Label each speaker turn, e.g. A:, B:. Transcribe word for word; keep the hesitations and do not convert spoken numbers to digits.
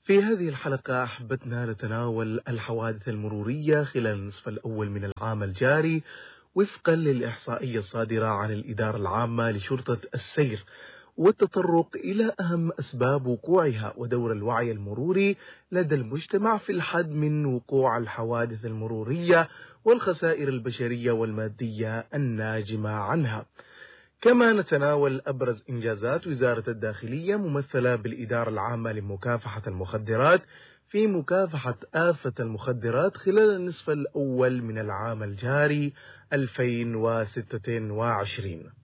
A: في هذه الحلقة أحبتنا نتناول الحوادث المرورية خلال النصف الأول من العام الجاري وفقا للإحصائية الصادرة عن الإدارة العامة لشرطة السير، والتطرق إلى أهم أسباب وقوعها ودور الوعي المروري لدى المجتمع في الحد من وقوع الحوادث المرورية والخسائر البشرية والمادية الناجمة عنها. كما نتناول أبرز إنجازات وزارة الداخلية ممثلة بالإدارة العامة لمكافحة المخدرات في مكافحة آفة المخدرات خلال النصف الأول من العام الجاري ألفين وستة وعشرين.